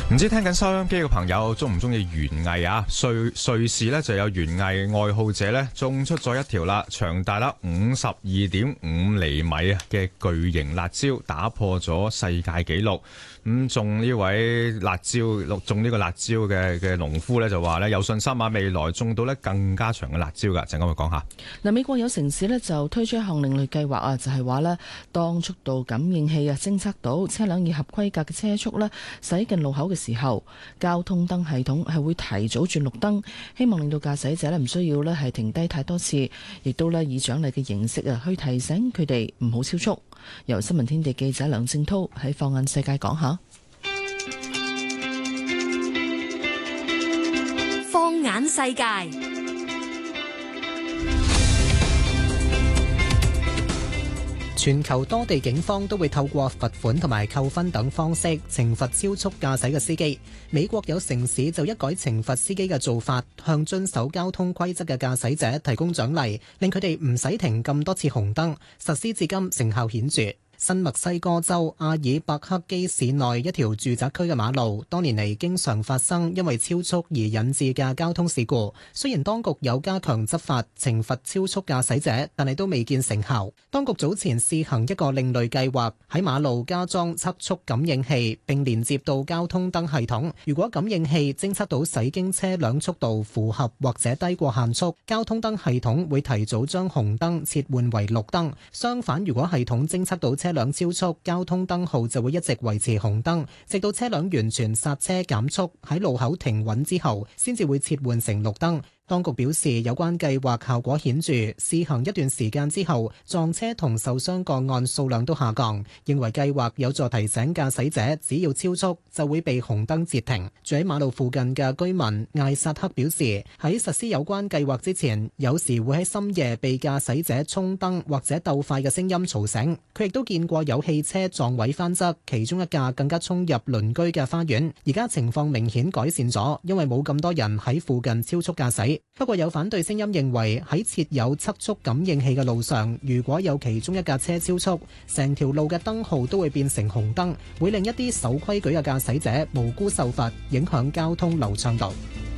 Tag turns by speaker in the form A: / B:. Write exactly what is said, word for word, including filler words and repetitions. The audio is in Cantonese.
A: 唔知聽緊收音機嘅朋友中唔中意園藝啊？瑞瑞士呢就有園藝愛好者呢種出咗一條啦，長達啦五十二點五厘米嘅巨型辣椒，打破咗世界紀錄。咁種呢位辣椒，種呢個辣椒嘅嘅農夫呢就話呢有信心啊，未來種到呢更加長嘅辣椒噶。陣間會講下。
B: 嗱，美國有城市呢就推出一項另類計劃啊，就係話呢當速度感應器啊偵測到車輛以合規格嘅車速呢駛近路口嘅時候，交通燈系統係會提早轉綠燈，希望令到駕駛者呢唔需要呢係停低太多次，亦都呢以獎勵嘅形式啊去提醒佢哋唔好超速。由新聞天地記者梁正濤喺放眼世界講下。
C: 放眼世界。
D: 全球多地警方都會透過罰款同埋扣分等方式懲罰超速駕駛嘅司機。美國有城市就一改懲罰司機嘅做法，向遵守交通規則嘅駕駛者提供獎勵，令佢哋唔使停咁多次紅燈。實施至今成效顯著。新墨西哥州阿爾伯克基市內一條住宅區嘅馬路，多年嚟經常發生因為超速而引致嘅交通事故。雖然當局有加強執法，懲罰超速駕駛者，但係都未見成效。當局早前試行一個另類計劃，喺馬路加裝測速感應器，並連接到交通燈系統。如果感應器偵測到駛經車輛速度符合或者低過限速，交通燈系統會提早將紅燈切換為綠燈。相反，如果系統偵測到車車輛超速，交通燈號就會一直維持紅燈，直到車輛完全剎車減速喺路口停穩之後，先至會切換成綠燈。當局表示，有關計劃效果顯著，試行一段時間之後，撞車同受傷個案數量都下降，認為計劃有助提醒駕駛者，只要超速就會被紅燈截停。住喺馬路附近嘅居民艾薩克表示，喺實施有關計劃之前，有時會喺深夜被駕駛者衝燈或者鬥快嘅聲音嘈醒。佢亦都見過有汽車撞毀翻側，其中一架更加衝入鄰居嘅花園。而家情況明顯改善咗，因為冇咁多人喺附近超速駕駛。不過有反對聲音認為，喺設有測速感應器嘅路上，如果有其中一架車超速，成條路嘅燈號都會變成紅燈，會令一啲守規矩嘅駕駛者無辜受罰，影響交通流暢度。